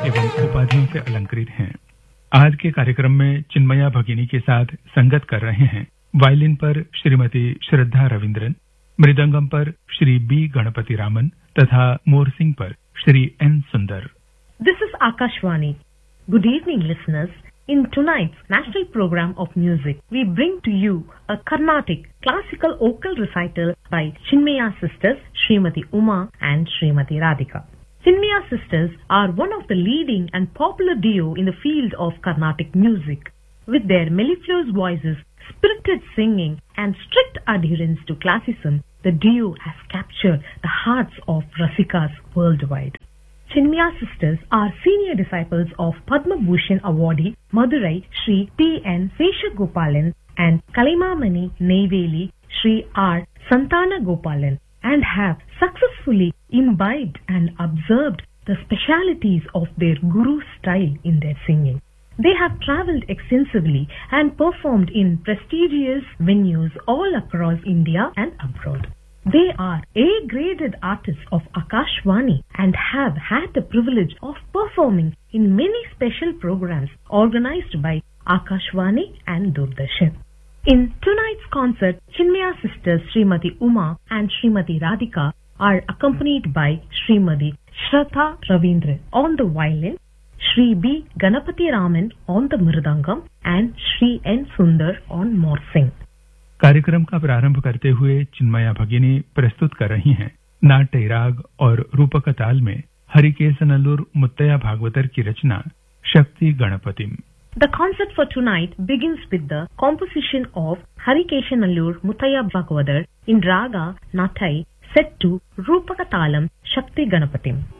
एवं उपाधियों से अलंकृत हैं। आज के कार्यक्रम में चिन्मया भगिनी के साथ संगत कर रहे हैं वायलिन पर श्रीमती श्रद्धा रविंद्रन, मृदंगम पर श्री बी गणपति रामन तथा मोरसिंग पर श्री एन सुंदर। This is Akashvani. Good evening, listeners. In tonight's national program of music, we bring to you a Carnatic classical vocal recital by Chinmaya sisters Srimati Uma and Srimati Radhika. Chinmaya sisters are one of the leading and popular duo in the field of Carnatic music. With their mellifluous voices, spirited singing and strict adherence to classicism, the duo has captured the hearts of Rasikas worldwide. Chinmaya sisters are senior disciples of Padma Bhushan awardee Madurai Sri T.N. Seshagopalan and Kalaimamani Neyveli Sri R. Santana Gopalan and have successfully imbibed and observed the specialities of their guru style in their singing. They have travelled extensively and performed in prestigious venues all across India and abroad. They are A-graded artists of Akashvani and have had the privilege of performing in many special programs organized by Akashvani and Doordarshan. In tonight's concert, Chinmaya sisters Srimati Uma and Srimati Radhika are accompanied by Srimati Shraddha Ravindran on the violin, Shri B. Ganapati Raman on the mridangam and Shri N. Sundar on morsing. कार्यक्रम का प्रारंभ करते हुए चिन्मया भगिनी प्रस्तुत कर रही हैं नाट्य राग और रूपक ताल में हरिकेशनल्लूर मुत्तया भागवतर की रचना शक्ति गणपतिम. The concert for tonight begins with the composition of Harikeshanallur Muttaya Bhagavatar in Raga Natai set to Rupaka Talam Shakti Ganapatim.